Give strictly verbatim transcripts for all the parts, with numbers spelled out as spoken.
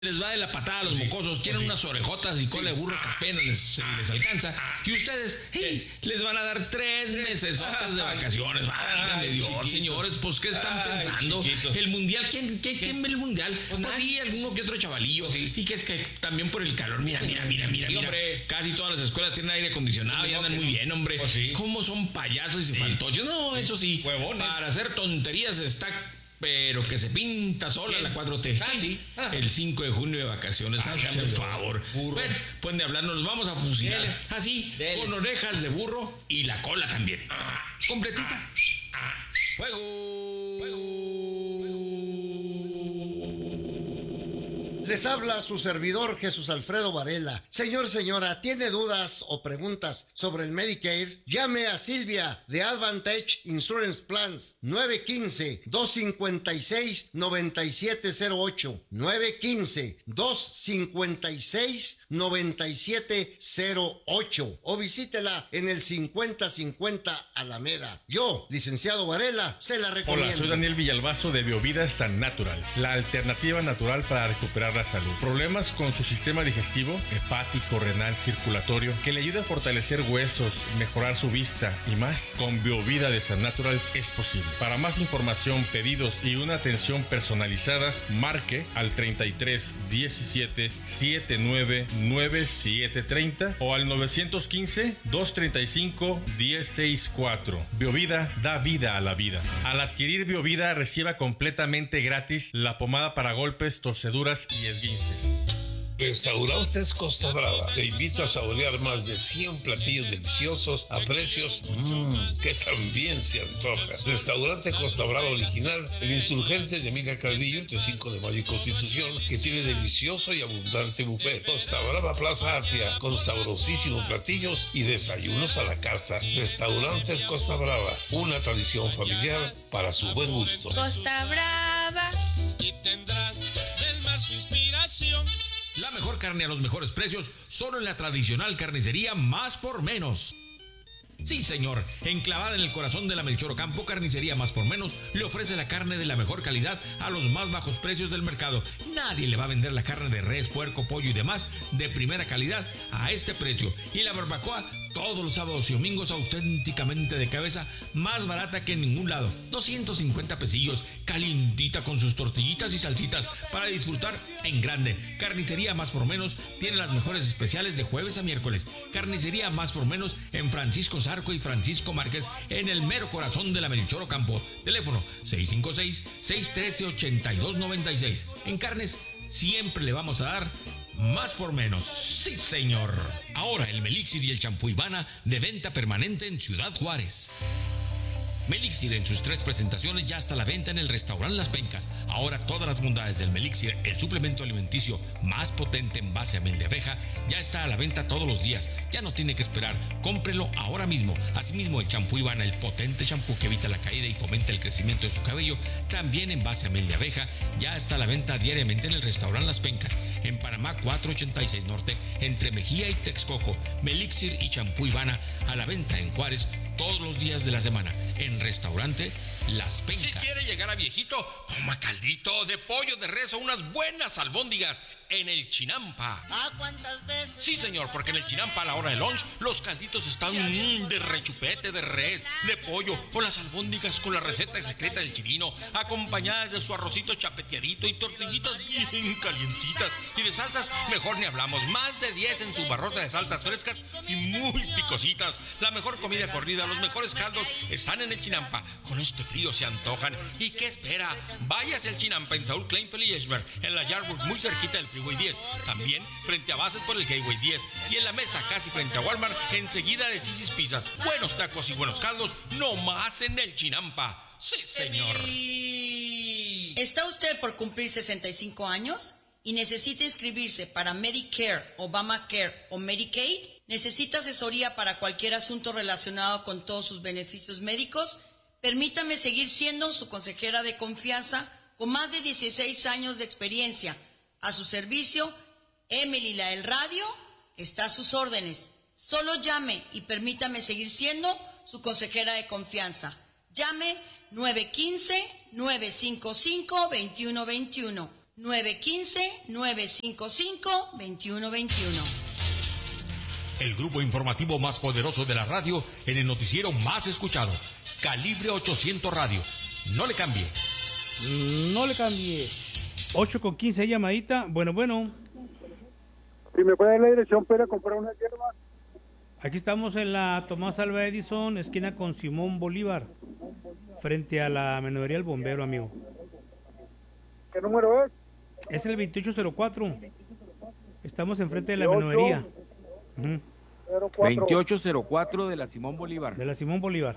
les va de la patada a los mocosos, tienen unas orejotas y cola de burro que apenas les, les alcanza, y ustedes, hey, les van a dar tres mesesotas de vacaciones. Válgame Dios, señores, pues ¿qué están pensando? El mundial, ¿quién, qué, ¿quién ve el mundial? Pues sí, alguno que otro chavalillo, y que es que también por el calor, mira, mira, mira, mira, mira, casi todas las escuelas tienen aire acondicionado y andan muy bien, hombre. ¿Cómo son payasos y fantoches? No, eso sí, para hacer tonterías está... pero que se pinta sola la cuatro T. Ah, sí. Ah. El cinco de junio de vacaciones. Ah, por favor. Burros. Bueno, pueden de hablar, nos vamos a fusilar. Así, ah, con orejas de burro y la cola también. Ah, completita. Ah, fuego. Fuego. Les habla su servidor Jesús Alfredo Varela. Señor, señora, ¿tiene dudas o preguntas sobre el Medicare? Llame a Silvia de Advantage Insurance Plans nueve uno cinco, dos cinco seis, nueve siete cero ocho nueve uno cinco, dos cinco seis, nueve siete cero ocho o visítela en el cincuenta cincuenta Alameda. Yo, licenciado Varela, se la recomiendo. Hola, soy Daniel Villalbazo de Biovida San Natural, la alternativa natural para recuperar la salud. Problemas con su sistema digestivo, hepático, renal, circulatorio, que le ayude a fortalecer huesos, mejorar su vista y más. Con Biovida de San Natural es posible. Para más información, pedidos y una atención personalizada, marque al treinta y tres diecisiete setenta y nueve noventa y siete treinta o al nueve uno cinco, dos treinta y cinco, diez sesenta y cuatro. Biovida da vida a la vida. Al adquirir Biovida, reciba completamente gratis la pomada para golpes, torceduras y esguinces. Restaurantes Costa Brava te invita a saborear más de cien platillos deliciosos a precios mmm, que también se antoja. Restaurante Costa Brava original, el Insurgente de Emilia Calvillo, entre cinco de mayo y Constitución, que tiene delicioso y abundante buffet. Costa Brava Plaza Atria, con sabrosísimos platillos y desayunos a la carta. Restaurantes Costa Brava, una tradición familiar para su buen gusto. Costa Brava. Y tendrás del mar su inspiración. La mejor carne a los mejores precios, solo en la tradicional carnicería Más por Menos. Sí, señor, enclavada en el corazón de la Melchor Ocampo, Carnicería Más por Menos le ofrece la carne de la mejor calidad a los más bajos precios del mercado. Nadie le va a vender la carne de res, puerco, pollo y demás de primera calidad a este precio. Y la barbacoa todos los sábados y domingos auténticamente de cabeza, más barata que en ningún lado. doscientos cincuenta pesillos, calientita con sus tortillitas y salsitas para disfrutar en grande. Carnicería Más por Menos tiene las mejores especiales de jueves a miércoles. Carnicería Más por Menos en Francisco Zarco y Francisco Márquez, en el mero corazón de la Melchor Ocampo. Teléfono seis cinco seis, seis uno tres, ocho dos nueve seis. En carnes siempre le vamos a dar más por menos. Sí, señor. Ahora el Melixir y el champú Ivana de venta permanente en Ciudad Juárez. Melixir en sus tres presentaciones ya está a la venta en el restaurante Las Pencas. Ahora todas las bondades del Melixir, el suplemento alimenticio más potente en base a miel de abeja, ya está a la venta todos los días. Ya no tiene que esperar, cómprelo ahora mismo. Asimismo el champú Ivana, el potente champú que evita la caída y fomenta el crecimiento de su cabello, también en base a miel de abeja, ya está a la venta diariamente en el restaurante Las Pencas, en Panamá cuatrocientos ochenta y seis Norte, entre Mejía y Texcoco. Melixir y champú Ivana a la venta en Juárez todos los días de la semana, en restaurante Las Pencas. Si quiere llegar a viejito, coma caldito de pollo de res o unas buenas albóndigas en el Chinampa. ¿Ah, cuántas veces? Sí, señor, porque en el Chinampa a la hora de lunch los calditos están mmm, de rechupete, de res, de pollo o las albóndigas con la receta secreta del chilino, acompañadas de su arrocito chapeteadito y tortillitas bien calientitas. Y de salsas, mejor ni hablamos. Más de diez en su barrota de salsas frescas y muy picositas. La mejor comida corrida, los mejores caldos están en el Chinampa. Con este frío se antojan. ¿Y qué espera? Váyase al Chinampa en Saúl Kleinfeld y Eschberg, en la Yardburg, muy cerquita del Freeway diez. También frente a Bassett por el Gateway diez. Y en la mesa, casi frente a Walmart, enseguida de Sisi's Pizzas. Buenos tacos y buenos caldos, no más en el Chinampa. Sí, señor. ¿Está usted por cumplir sesenta y cinco años y necesita inscribirse para Medicare, Obamacare o Medicaid? ¿Necesita asesoría para cualquier asunto relacionado con todos sus beneficios médicos? Permítame seguir siendo su consejera de confianza con más de dieciséis años de experiencia. A su servicio, Emily la del radio está a sus órdenes. Solo llame y permítame seguir siendo su consejera de confianza. Llame nueve uno cinco, nueve cinco cinco, dos uno dos uno. nueve uno cinco, nueve cinco cinco, dos uno dos uno. El grupo informativo más poderoso de la radio en el noticiero más escuchado. Calibre ochocientos Radio. No le cambie. No le cambie. ocho con quince, llamadita. Bueno, bueno. Si me puede dar la dirección para comprar unas hierbas. Aquí estamos en la Tomás Alva Edison, esquina con Simón Bolívar, frente a la menudería El Bombero, amigo. ¿Qué número es? Es el veintiocho cero cuatro. Estamos enfrente de la menudería. Uh-huh. veintiocho cero cuatro de la Simón Bolívar. De la Simón Bolívar.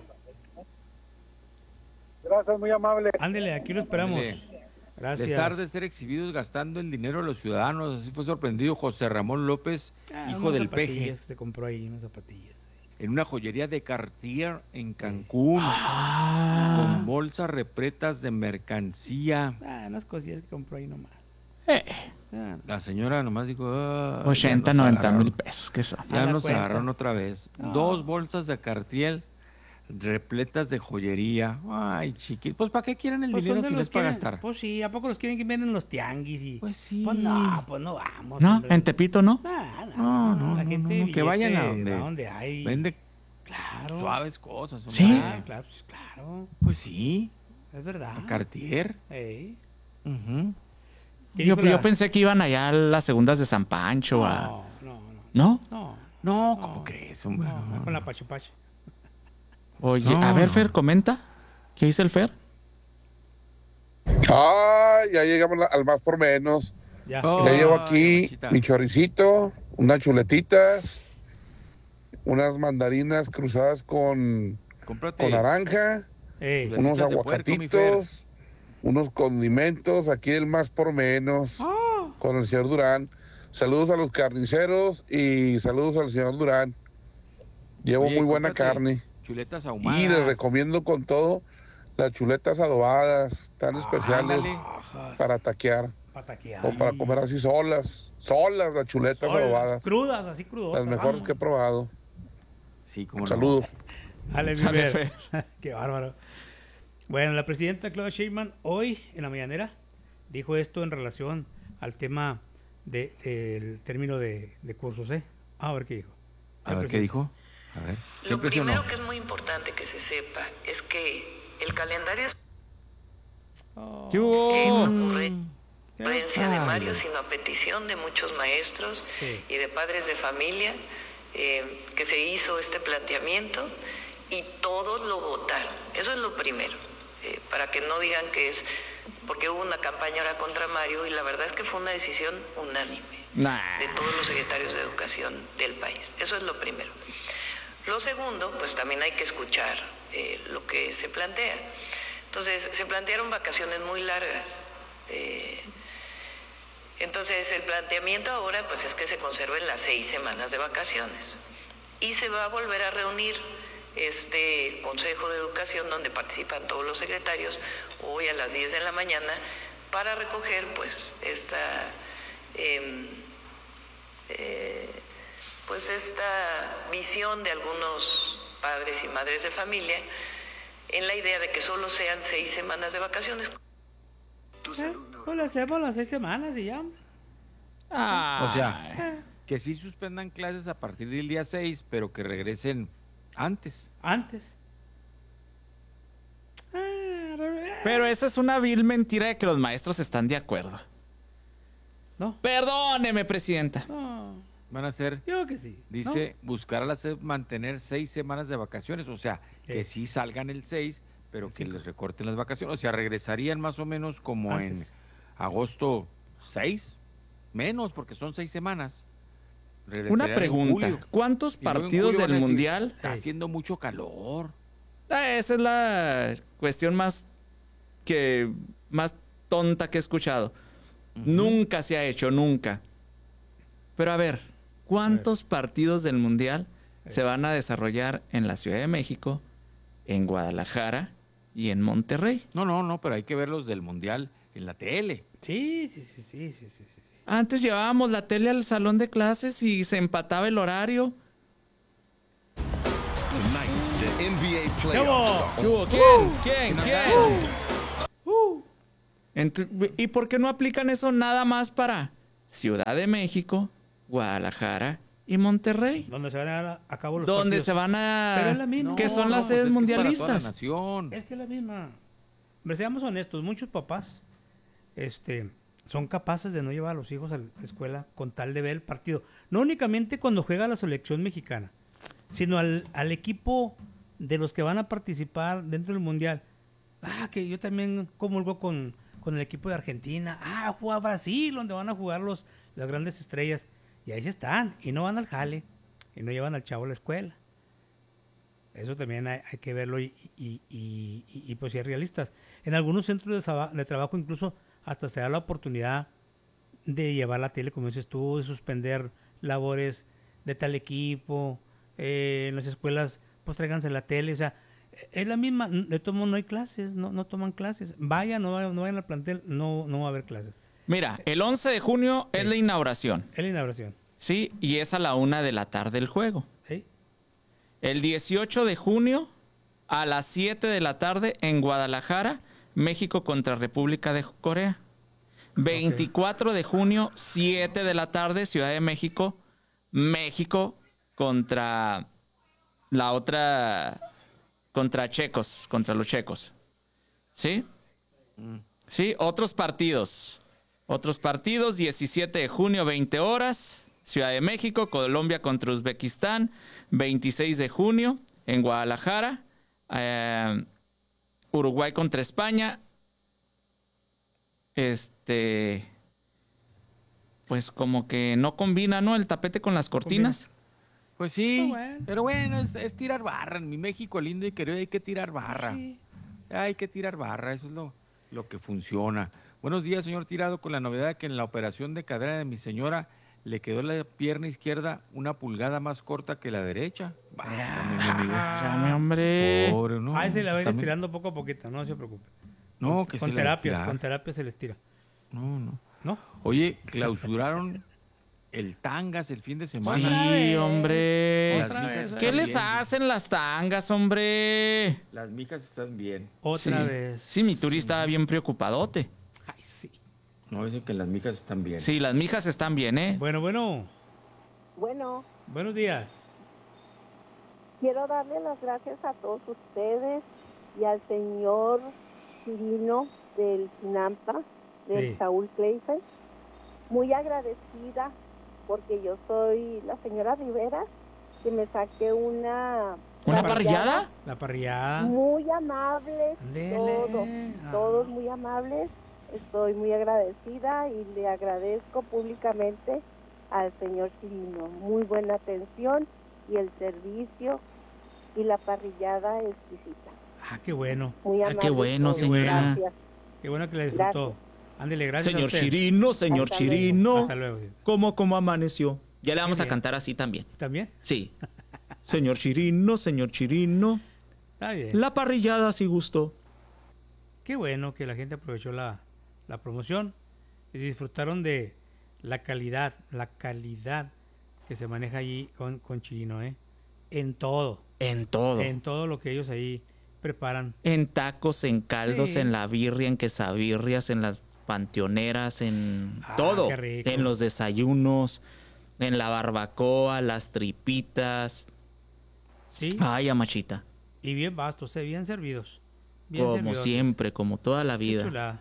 Gracias, muy amable. Ándele, aquí lo esperamos. Ándele. Gracias. Pesar de ser exhibidos gastando el dinero de los ciudadanos, así fue sorprendido José Ramón López, ah, hijo del Peje. Peje, Que se compró ahí, unas zapatillas. En una joyería de Cartier en Cancún, ah. con bolsas repletas de mercancía. Ah, unas cosillas que compró ahí nomás. Eh. Ah, la señora nomás dijo ah, ochenta, noventa mil pesos, ¿qué eso? Ya nos agarraron otra vez. No. Dos bolsas de Cartier repletas de joyería. Ay, chiquitos. Pues, ¿para qué quieren el pues dinero si no es para quieren? gastar? Pues sí, ¿a poco los quieren que venden los tianguis? Y... Pues sí. Pues no, pues no vamos. No, hombre. en Tepito no. No, no, no, no, la no, gente no, no, que vayan a donde, a donde hay. Vende claro. suaves cosas. Hombre. Sí. Ah, claro, pues, claro. Pues sí. Es verdad. A Cartier. Ey. Uh-huh. Yo, yo pensé que iban allá a las segundas de San Pancho. No, a... no, no. ¿No? No, no, ¿cómo no, crees, hombre? No, no, con la Pache Pache. Oye, no, a ver, no. Fer, comenta. ¿Qué dice el Fer? Ah, ya llegamos al más por menos. Ya, oh, ya llevo aquí mi choricito, unas chuletitas, unas mandarinas cruzadas con, con naranja, Ey. unos aguacatitos, puerco, unos condimentos, aquí el más por menos, oh. con el señor Durán. Saludos a los carniceros y saludos al señor Durán. Llevo Oye, muy buena carne. Chuletas ahumadas. Y les recomiendo con todo las chuletas adobadas, tan ah, especiales ándale. para taquear. Para taquear. O para comer así solas. Solas las chuletas solas, adobadas. Crudas, así crudas. Las mejores que he probado. Sí, como Saludos. No. Dale, Sale, qué bárbaro. Bueno, la presidenta Claudia Sheinbaum hoy en la mañanera dijo esto en relación al tema de, del término de, de cursos, ¿eh? A ver qué dijo. A ver qué dijo. A ver. Lo primero no? que es muy importante que se sepa es que el calendario es oh. eh, no ocurre ocurrencia de Mario, sino a petición de muchos maestros sí. y de padres de familia eh, que se hizo este planteamiento y todos lo votaron. Eso es lo primero, eh, para que no digan que es porque hubo una campaña ahora contra Mario y la verdad es que fue una decisión unánime nah. de todos los secretarios de educación del país. Eso es lo primero. Lo segundo, pues también hay que escuchar eh, lo que se plantea. Entonces, se plantearon vacaciones muy largas. Eh, entonces, el planteamiento ahora pues es que se conserven las seis semanas de vacaciones. Y se va a volver a reunir este Consejo de Educación donde participan todos los secretarios hoy a las diez de la mañana para recoger pues esta... Eh, eh, pues esta visión de algunos padres y madres de familia en la idea de que solo sean seis semanas de vacaciones. Eh, pues lo hacemos las seis semanas y ya. Ah, o sea, eh. que sí suspendan clases a partir del día seis, pero que regresen antes. Antes. Pero esa es una vil mentira de que los maestros están de acuerdo. No. Perdóneme, presidenta. No. Van a ser, yo que sí, dice, ¿no? buscar a la S E P mantener seis semanas de vacaciones, o sea, que sí, sí salgan el seis, pero que sí. les recorten las vacaciones, o sea, regresarían más o menos como Antes. en agosto seis, menos, porque son seis semanas. Una pregunta, ¿cuántos partidos del decir, Mundial? Está haciendo mucho calor. Ah, esa es la cuestión más, que, más tonta que he escuchado. Uh-huh. Nunca se ha hecho, nunca. Pero a ver, ¿cuántos partidos del Mundial se van a desarrollar en la Ciudad de México, en Guadalajara y en Monterrey? No, no, no, pero hay que ver los del Mundial en la tele. Sí, sí, sí, sí, sí, sí, sí. Antes llevábamos la tele al salón de clases y se empataba el horario. Tonight, the N B A playoffs. ¿Quién? ¿Quién? ¿Quién? Uh. Ent- ¿Y por qué no aplican eso nada más para Ciudad de México, Guadalajara y Monterrey? Donde se van a, a cabo los Donde partidos. se van a... Pero es la misma. que son No, las no, sedes pues es que es para mundialistas. toda la nación. Es que es la misma. Hombre, seamos honestos, muchos papás este, son capaces de no llevar a los hijos a la escuela con tal de ver el partido. No únicamente cuando juega la selección mexicana, sino al, al equipo de los que van a participar dentro del Mundial. Ah, que yo también comulgo con, con el equipo de Argentina. Ah, juega Brasil, donde van a jugar los, las grandes estrellas. Y ahí están, y no van al jale, y no llevan al chavo a la escuela. Eso también hay, hay que verlo y, y, y, y, y pues ser realistas. En algunos centros de, saba- de trabajo incluso hasta se da la oportunidad de llevar la tele, como dices tú, de suspender labores de tal equipo. Eh, en las escuelas, pues tráiganse la tele. O sea, es la misma. De todo modo no hay clases, no, no toman clases. Vayan, no, vayan- no vayan al plantel, no, no va a haber clases. Mira, el once de junio es la inauguración. Es la inauguración. Sí, y es a la una de la tarde el juego. Sí. El dieciocho de junio a las siete de la tarde en Guadalajara, México contra República de Corea. veinticuatro de junio, siete de la tarde, Ciudad de México, México contra la otra, contra checos, contra los checos. ¿Sí? Sí, otros partidos. Otros partidos, diecisiete de junio, veinte horas, Ciudad de México, Colombia contra Uzbekistán, veintiséis de junio en Guadalajara, eh, Uruguay contra España, este, pues como que no combina, ¿no? El tapete con las cortinas. Pues sí, pero bueno, es, es tirar barra. En mi México lindo y querido hay que tirar barra. Hay que tirar barra, eso es lo, lo que funciona. Buenos días, señor Tirado, con la novedad de que en la operación de cadera de mi señora le quedó la pierna izquierda una pulgada más corta que la derecha. Válgame, hombre. Pobre, ¿no? Ah, ese la va a ir También- estirando poco a poquito, no se preocupe. No, Con- que con se la terapias, estira. con terapias se les tira. No, no. ¿No? Oye, clausuraron el Tangas el fin de semana. Sí, hombre. Las mijas ¿Qué están les bien. hacen las tangas, hombre? Las mijas están bien. Otra Sí. vez. Sí, mi turi estaba bien preocupadote. Ay, sí. No, dicen que las mijas están bien. Sí, las mijas están bien, ¿eh? Bueno, bueno. Bueno, Buenos días. quiero darle las gracias a todos ustedes y al señor Cirino del Sinampa, del Sí. Saúl Kleifer. Muy agradecida porque yo soy la señora Rivera, que me saqué una... ¿Una parrillada? La parrillada. Muy amables, Ándele. todos, Ah. todos muy amables. Estoy muy agradecida y le agradezco públicamente al señor Cirino. Muy buena atención y el servicio y la parrillada exquisita. Ah, qué bueno. Muy Ah, amable. qué bueno, todos. señora. Gracias. Qué bueno que le disfrutó. Ándele, gracias a Señor usted. Chirino, señor Hasta luego. Chirino. Hasta luego. ¿Cómo, cómo amaneció? Ya le vamos Muy a bien. cantar así también. ¿También? Sí. Señor Chirino, señor Chirino. Está bien. La parrillada sí gustó. Qué bueno que la gente aprovechó la, la promoción y disfrutaron de la calidad, la calidad que se maneja allí con, con Chirino, ¿eh? En todo. En todo. En todo lo que ellos ahí preparan. En tacos, en caldos, Sí. en la birria, en quesabirrias, en las panteoneras, en Ah, todo. qué rico. En los desayunos, en la barbacoa, las tripitas. Sí. Ay, amachita. Y bien vastos, ¿eh? Bien servidos. Bien Como servidotes. siempre, como toda la Qué vida. chulada.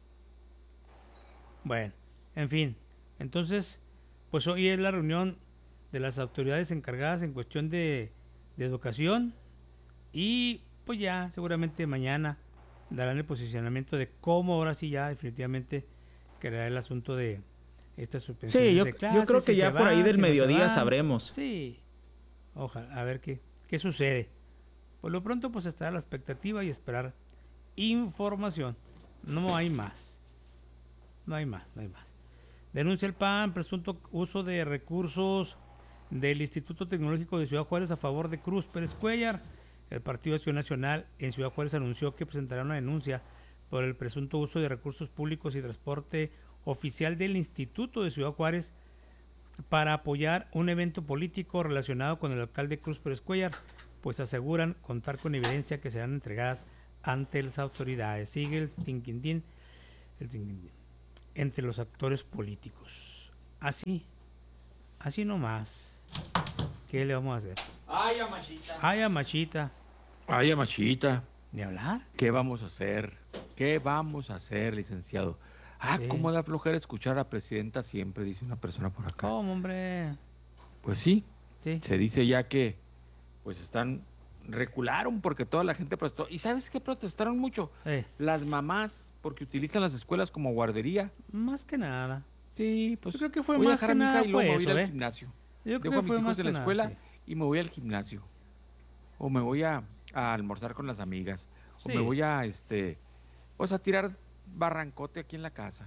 Bueno, en fin. Entonces, pues hoy es la reunión de las autoridades encargadas en cuestión de, de educación y pues ya seguramente mañana darán el posicionamiento de cómo ahora sí ya definitivamente quedará el asunto de esta suspensión Sí, yo, de yo clases, creo que si ya se por va, ahí del si no se mediodía va. sabremos. Sí, ojalá, a ver qué, qué sucede. Por lo pronto pues estará la expectativa y esperar información. No hay más. No hay más, no hay más. Denuncia el P A N presunto uso de recursos del Instituto Tecnológico de Ciudad Juárez a favor de Cruz Pérez Cuellar. El Partido Acción Nacional en Ciudad Juárez anunció que presentará una denuncia por el presunto uso de recursos públicos y transporte oficial del Instituto de Ciudad Juárez para apoyar un evento político relacionado con el alcalde Cruz Pérez Cuellar, pues aseguran contar con evidencia que serán entregadas ante las autoridades. Sigue el tinquindín. el, entre los actores políticos. Así, así nomás. ¿Qué le vamos a hacer? Ay, amachita. Ay, amachita. Ay, amachita. ¿Ni hablar? ¿Qué vamos a hacer? ¿Qué vamos a hacer, licenciado? Ah, Sí. cómo da flojera escuchar a la presidenta siempre, dice una persona por acá. ¿Cómo, hombre? Pues sí. Sí. Se dice ya que pues están recularon porque toda la gente protestó. ¿Y sabes qué protestaron mucho? Eh. Las mamás, porque utilizan las escuelas como guardería. Más que nada. Sí, pues Yo creo que fue voy a más dejar que a mi hija nada y luego fue me voy a ir eso, al ¿eh? gimnasio. Yo Dejo creo a que mis fue hijos más en que la nada, escuela sí. y me voy al gimnasio. O me voy a, a almorzar con las amigas. O Sí. me voy a, este, pues a tirar barrancote aquí en la casa.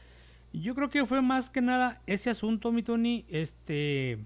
Yo creo que fue más que nada ese asunto, mi Tony, este,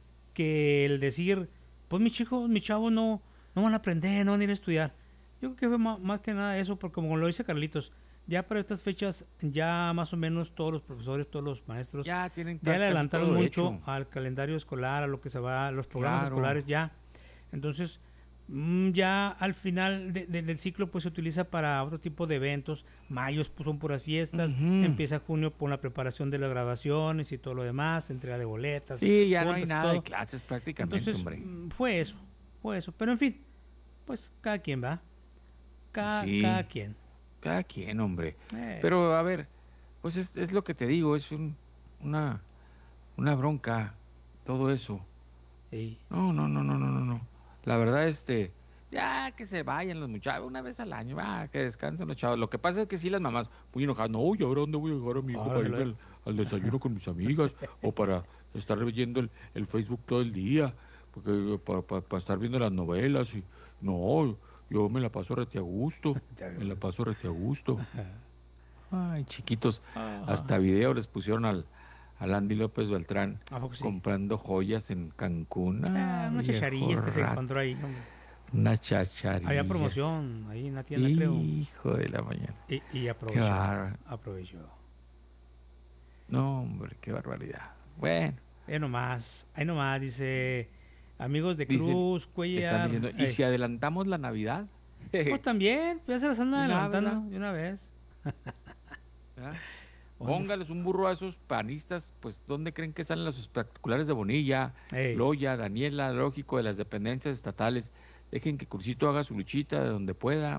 que el decir, pues mis chicos, mis chavos no, no van a aprender, no van a ir a estudiar. Yo creo que fue ma- más, que nada eso, porque como lo dice Carlitos, ya para estas fechas, ya más o menos todos los profesores, todos los maestros, Ya tienen ya le casi adelantaron todo mucho hecho. al calendario escolar, a lo que se va, a los programas Claro. escolares ya. Entonces, mm, ya al final de- de- del ciclo pues se utiliza para otro tipo de eventos. Mayos pues, son puras fiestas, Ujú. empieza junio con la preparación de las grabaciones y todo lo demás, entrega de boletas. Sí, ya no hay juntas y nada de todo. clases prácticamente, Entonces, hombre. mm, fue eso, fue eso. Pero en fin, pues cada quien va. Cada, Sí. cada quien. Cada quien, hombre. Eh. Pero a ver, pues es, es lo que te digo, es un, una, una bronca, todo eso. Sí. No, no, no, no, no, no, no. La verdad, este, ya que se vayan los muchachos una vez al año, va, que descansen los chavos. Lo que pasa es que sí las mamás muy enojadas, no, ¿y ahora dónde voy a llevar a mi hijo Ah, para la- irme al, al desayuno con mis amigas? O para estar leyendo el, el Facebook todo el día, porque para, para, para estar viendo las novelas y no, yo me la paso rete a gusto, me la paso rete a gusto. Ay, chiquitos, Ajá. hasta video les pusieron al, al Andy López Beltrán ¿A poco sí? comprando joyas en Cancún. Ah, Ah, unas viejo chacharillas que se rato. encontró ahí, hombre. Unas chacharillas. Había promoción ahí en la tienda, creo. Hijo de la mañana. Y, y Qué aprovechó. bárbaro. Aprovechó. No, hombre, qué barbaridad. Bueno, Ahí nomás, ahí nomás, dice, amigos de Dicen- Cruz, Cuellar. están diciendo, ¿y eh, si adelantamos la Navidad? Pues también, ya se las andan De una, adelantando ¿verdad? de una vez. ¿Verdad? Oye. Póngales un burro a esos panistas, pues, ¿dónde creen que salen los espectaculares de Bonilla, Ey. Loya, Daniela, lógico, de las dependencias estatales? Dejen que Crucito haga su luchita de donde pueda.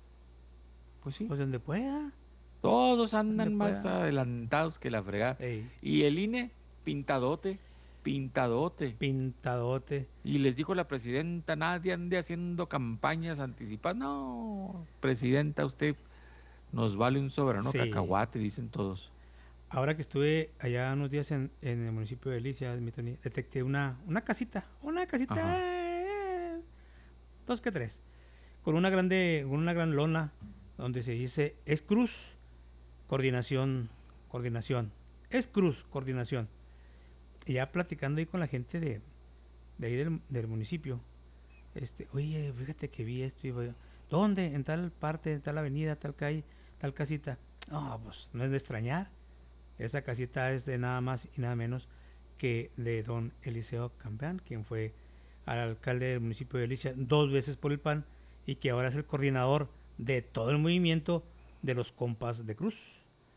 Pues sí. Pues donde pueda. Todos andan Donde más pueda. adelantados que la fregada. Ey. Y el I N E, pintadote, pintadote. Pintadote. Y les dijo la presidenta, nadie ande haciendo campañas anticipadas. No, presidenta, usted nos vale un soberano Sí. cacahuate, dicen todos. Ahora que estuve allá unos días en, en el municipio de Delicia, mi Tony, detecté una, una casita, una casita, Ajá. eh, dos que tres, con una grande, con una gran lona donde se dice es Cruz, coordinación, coordinación, es Cruz, coordinación. Y ya platicando ahí con la gente de, de ahí del, del municipio, este, oye, fíjate que vi esto y voy, ¿dónde? En tal parte, en tal avenida, tal calle, tal casita. No, pues no es de extrañar. Esa casita es de nada más y nada menos que de don Eliseo Campeán, quien fue al alcalde del municipio de Delicia dos veces por el P A N y que ahora es el coordinador de todo el movimiento de los compas de Cruz.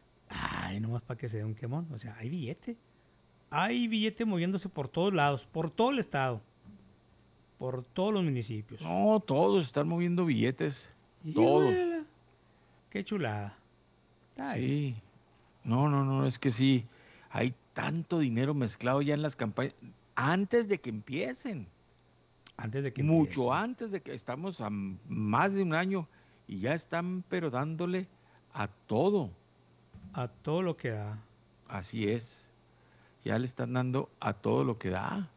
Ay, nomás para que se dé un quemón. O sea, hay billete. Hay billete moviéndose por todos lados, por todo el estado, por todos los municipios. No, todos están moviendo billetes. Y Todos. bueno, qué chulada. Ay, Sí. No, no, no, es que sí. Hay tanto dinero mezclado ya en las campañas. Antes de que empiecen. antes de que Mucho empiece. antes de que estamos a m- más de un año. Y ya están, pero dándole a todo. A todo lo que da. Así es. Ya le están dando a todo lo que da.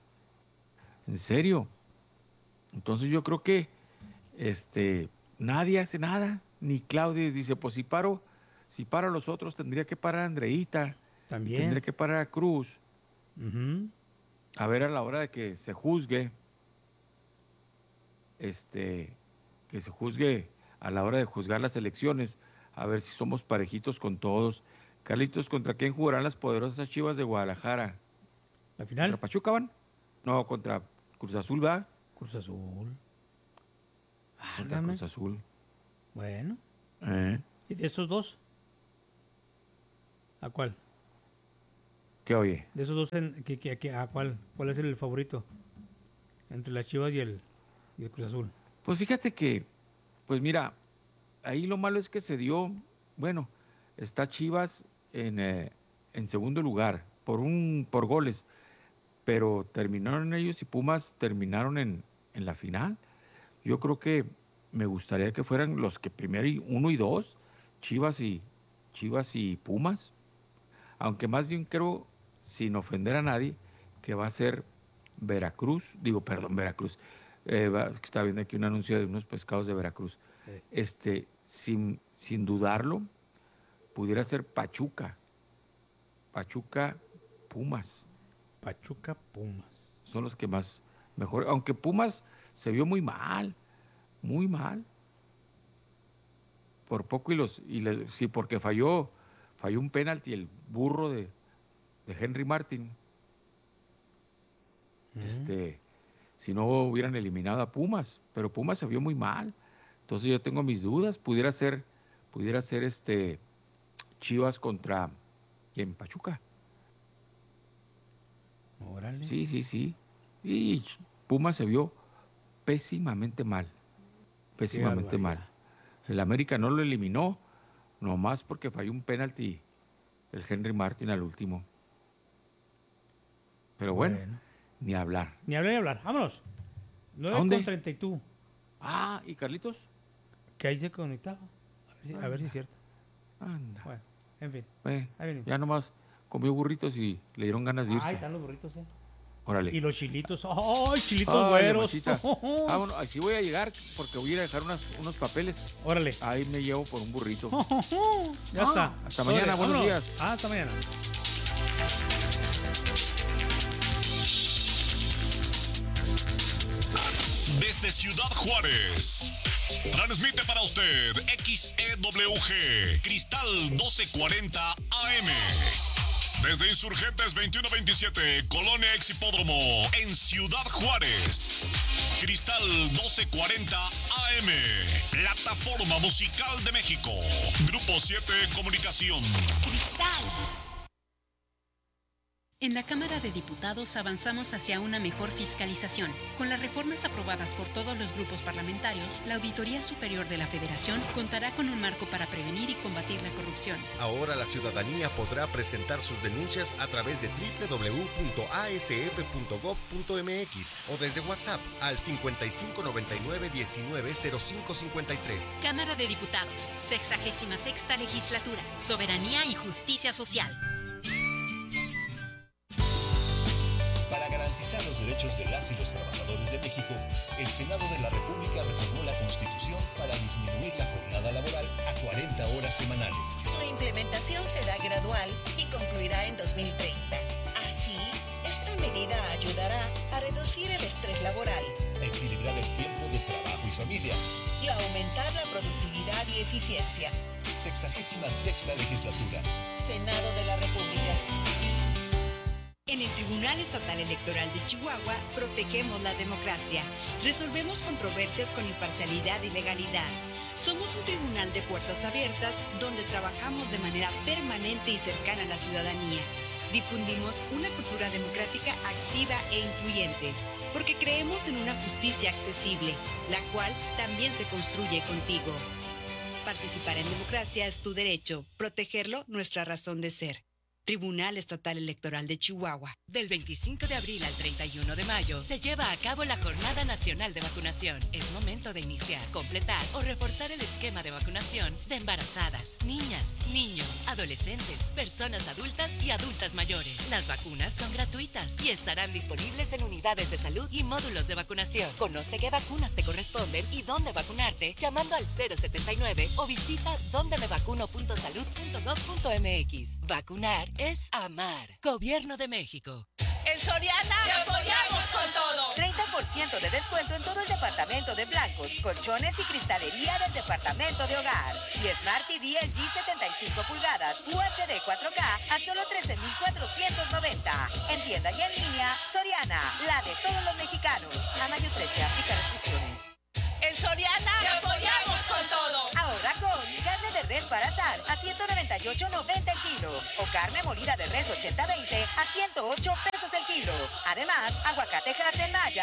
En serio. Entonces yo creo que este nadie hace nada. Ni Claudia dice, pues si paro, si paro a los otros, tendría que parar a Andreita. También. Tendría que parar a Cruz. Ujú. A ver, a la hora de que se juzgue, este, que se juzgue a la hora de juzgar las elecciones, a ver si somos parejitos con todos. Carlitos, ¿contra quién jugarán las poderosas Chivas de Guadalajara? La final. ¿Contra Pachuca van? No, contra Cruz Azul va. Cruz Azul. Contra Válgame. Cruz Azul. Bueno. Eh. ¿Y de esos dos? ¿A cuál? ¿Qué oye? De esos dos, en, que, que, que, ¿a cuál? ¿Cuál es el favorito? Entre las Chivas y el, y el Cruz Azul. Pues fíjate que, pues mira, ahí lo malo es que se dio, bueno, está Chivas en, eh, en segundo lugar, por un por goles, pero terminaron ellos y Pumas terminaron en, en la final. Yo creo que me gustaría que fueran los que primero y uno y dos, Chivas y Chivas y Pumas, aunque más bien creo, sin ofender a nadie, que va a ser Veracruz, digo, perdón, Veracruz, eh, va, está viendo aquí un anuncio de unos pescados de Veracruz, sí. este, sin, sin dudarlo, pudiera ser Pachuca, Pachuca, Pumas. Pachuca, Pumas. Son los que más, mejor, aunque Pumas se vio muy mal, muy mal, por poco y los, y les, sí, porque falló, falló un penalti el burro de, de Henry Martin. Uh-huh. Este, si no hubieran eliminado a Pumas, pero Pumas se vio muy mal. Entonces yo tengo mis dudas, pudiera ser, pudiera ser este Chivas contra ¿quién? Pachuca. Órale. Sí, sí, sí. Y Pumas se vio pésimamente mal. Pésimamente mal. El América no lo eliminó, nomás porque falló un penalti el Henry Martin al último. Pero bueno, bueno. Ni hablar. Ni hablar ni hablar. Vámonos. nueve con treinta y dos. Ah, ¿y Carlitos? Que ahí se conectaba. A ver si, a ver si es cierto. Anda. Bueno, en fin. Eh, ahí venimos. Ya nomás comió burritos y le dieron ganas de irse. Ahí están los burritos, eh. Órale. Y los chilitos. ¡Oh, chilitos Ay, güeros! Ah, bueno, así voy a llegar porque voy a ir a dejar unas, unos papeles. Órale. Ahí me llevo por un burrito. Ya ah, está. Hasta Órale, mañana, buenos vámonos. días. Ah, hasta mañana. Desde Ciudad Juárez, transmite para usted X E W G, Cristal doce cuarenta A M. Desde Insurgentes veintiuno veintisiete, Colonia Ex Hipódromo, en Ciudad Juárez. Cristal doce cuarenta A M, Plataforma Musical de México. Grupo siete Comunicación. Cristal. En la Cámara de Diputados avanzamos hacia una mejor fiscalización. Con las reformas aprobadas por todos los grupos parlamentarios, la Auditoría Superior de la Federación contará con un marco para prevenir y combatir la corrupción. Ahora la ciudadanía podrá presentar sus denuncias a través de doble u doble u doble u punto a s f punto gob punto m x o desde WhatsApp al cincuenta y cinco noventa y nueve diecinueve cero cinco cincuenta y tres. Cámara de Diputados, sexagésima sexta Legislatura, Soberanía y Justicia Social. Para garantizar los derechos de las y los trabajadores de México, el Senado de la República reformó la Constitución para disminuir la jornada laboral a cuarenta horas semanales. Su implementación será gradual y concluirá en dos mil treinta. Así, esta medida ayudará a reducir el estrés laboral, a equilibrar el tiempo de trabajo y familia y a aumentar la productividad y eficiencia. Sexagésima sexta Legislatura. Senado de la República. En el Tribunal Estatal Electoral de Chihuahua protegemos la democracia. Resolvemos controversias con imparcialidad y legalidad. Somos un tribunal de puertas abiertas donde trabajamos de manera permanente y cercana a la ciudadanía. Difundimos una cultura democrática activa e incluyente, porque creemos en una justicia accesible, la cual también se construye contigo. Participar en democracia es tu derecho, protegerlo nuestra razón de ser. Tribunal Estatal Electoral de Chihuahua. Del veinticinco de abril al treinta y uno de mayo se lleva a cabo la Jornada Nacional de Vacunación. Es momento de iniciar, completar o reforzar el esquema de vacunación de embarazadas, niñas, niños, adolescentes, personas adultas y adultas mayores. Las vacunas son gratuitas y estarán disponibles en unidades de salud y módulos de vacunación. Conoce qué vacunas te corresponden y dónde vacunarte llamando al cero setenta y nueve o visita donde me vacuno punto salud punto gob punto m x. Vacunar es amar. Gobierno de México. En Soriana te apoyamos con todo. treinta por ciento de descuento en todo el departamento de blancos, colchones y cristalería del departamento de hogar. Y Smart T V L G setenta y cinco pulgadas U H D cuatro K a solo trece mil cuatrocientos noventa. En tienda y en línea, Soriana, la de todos los mexicanos. A mayo trece, aplica restricciones. En Soriana te apoyamos con todo. Ahorra con carne de de res para asar a ciento noventa y ocho noventa el kilo. O carne molida de res ochenta veinte a ciento ocho pesos el kilo. Además, aguacate Hass en Maya